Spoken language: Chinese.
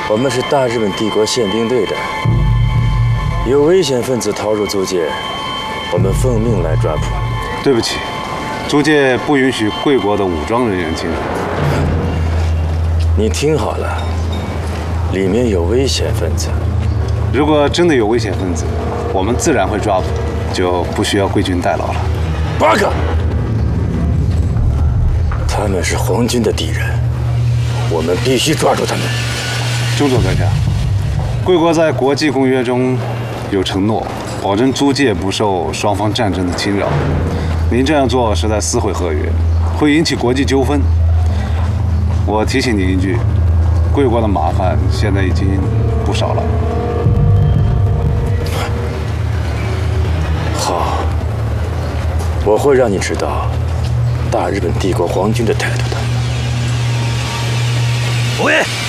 我们是大日本帝国宪兵队的，有危险分子逃入租界，我们奉命来抓捕。 对不起，租界不允许贵国的武装人员进入。 你听好了，里面有危险分子。 如果真的有危险分子，我们自然会抓捕，就不需要贵军代劳了。 八个，他们是皇军的敌人，我们必须抓住他们。 中佐阁下，贵国在国际公约中有承诺，保证租界不受双方战争的侵扰。您这样做是在撕毁合约，会引起国际纠纷。我提醒您一句，贵国的麻烦现在已经不少了。 好，我会让你知道大日本帝国皇军的态度的。 五爷。